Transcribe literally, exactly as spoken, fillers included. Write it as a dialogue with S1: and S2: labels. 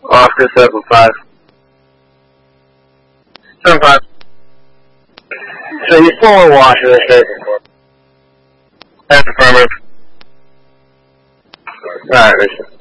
S1: Oscar seven five. seven five. So you full wash in the station for? That's affirmative. Alright, listen.